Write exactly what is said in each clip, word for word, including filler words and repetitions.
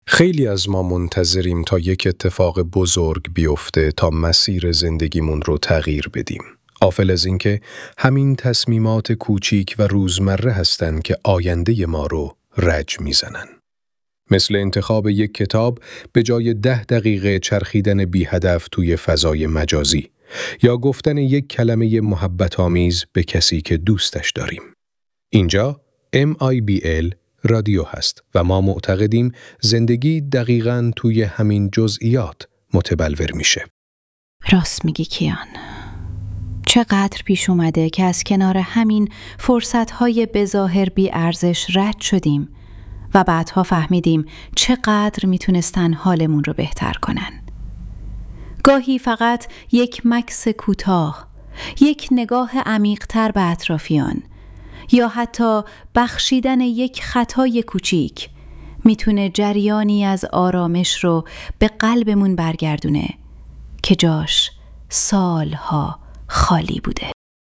خیلی از ما منتظریم تا یک اتفاق بزرگ بیفته تا مسیر زندگیمون رو تغییر بدیم. غافل از اینکه همین تصمیمات کوچیک و روزمره هستن که آینده ما رو رج میزنن. مثل انتخاب یک کتاب به جای ده دقیقه چرخیدن بی هدف توی فضای مجازی یا گفتن یک کلمه محبت آمیز به کسی که دوستش داریم. اینجا ام آی بی ال رادیو هست و ما معتقدیم زندگی دقیقاً توی همین جزئیات متبلور میشه. راست میگی کیان. چقدر پیش اومده که از کنار همین فرصت‌های بظاهر بی ارزش رد شدیم و بعدها فهمیدیم چقدر میتونستن حالمون رو بهتر کنن. گاهی فقط یک مکث کوتاه، یک نگاه عمیق‌تر به اطرافیان یا حتی بخشیدن یک خطای کوچیک میتونه جریانی از آرامش رو به قلبمون برگردونه که جاش سالها خالی بوده.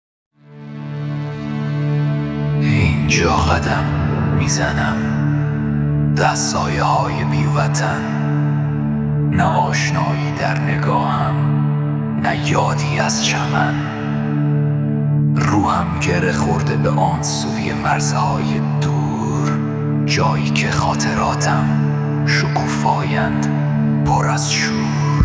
اینجا قدم میزنم، ده سایه های بیوطن، نه آشنایی در نگاهم، نه یادی از چمن. روحم گره خورده به آن سوی مرزهای دور، جایی که خاطراتم شکوفایند پر از شور.